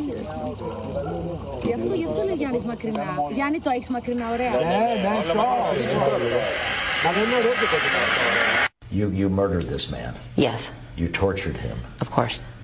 Γι' αυτό λέει Γιάννης μακρινά. Γιάννη, το έχεις μακρινά, ωραία. Ναι, μα δεν είναι ωραίο. You murdered this man. Yes. You tortured him. Of course.